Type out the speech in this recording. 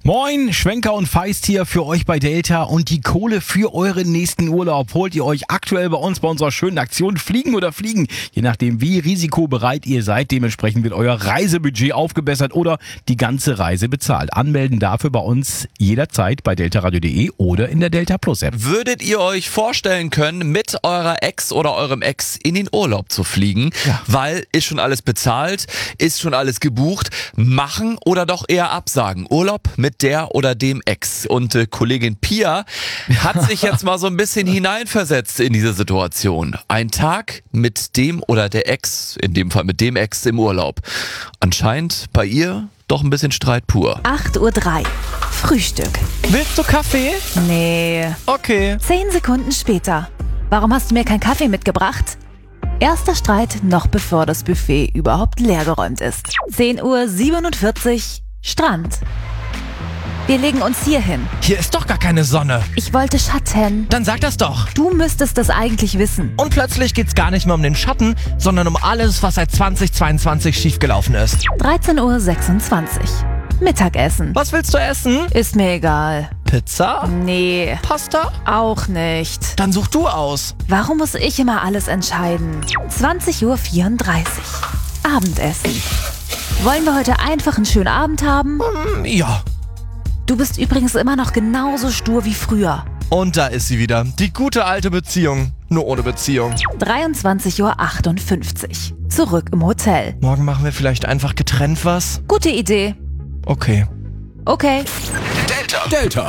Moin, Schwenker und Feist hier für euch bei Delta und die Kohle für euren nächsten Urlaub holt ihr euch aktuell bei uns bei unserer schönen Aktion Fliegen oder Fliegen. Je nachdem, wie risikobereit ihr seid, dementsprechend wird euer Reisebudget aufgebessert oder die ganze Reise bezahlt. Anmelden dafür bei uns jederzeit bei deltaradio.de oder in der Delta Plus App. Würdet ihr euch vorstellen können, mit eurer Ex oder eurem Ex in den Urlaub zu fliegen? Ja. Weil ist schon alles bezahlt, ist schon alles gebucht, machen oder doch eher absagen? Urlaub mit der oder dem Ex. Und Kollegin Pia hat sich jetzt mal so ein bisschen hineinversetzt in diese Situation. Ein Tag mit dem oder der Ex, in dem Fall mit dem Ex im Urlaub. Anscheinend bei ihr doch ein bisschen Streit pur. 8:03 Uhr. Frühstück. Willst du Kaffee? Nee. Okay. 10 Sekunden später. Warum hast du mir keinen Kaffee mitgebracht? Erster Streit, noch bevor das Buffet überhaupt leergeräumt ist. 10:47 Uhr. Strand. Wir legen uns hier hin. Hier ist doch gar keine Sonne. Ich wollte Schatten. Dann sag das doch. Du müsstest das eigentlich wissen. Und plötzlich geht's gar nicht mehr um den Schatten, sondern um alles, was seit 2022 schiefgelaufen ist. 13:26 Uhr. Mittagessen. Was willst du essen? Ist mir egal. Pizza? Nee, Pasta? auch nicht. Dann such du aus. Warum muss ich immer alles entscheiden? 20:34 Uhr. Abendessen. Wollen wir heute einfach einen schönen Abend haben? Ja. Du bist übrigens immer noch genauso stur wie früher. Und da ist sie wieder. Die gute alte Beziehung. Nur ohne Beziehung. 23:58 Uhr. Zurück im Hotel. Morgen machen wir vielleicht einfach getrennt was? Gute Idee. Okay. Okay. Delta.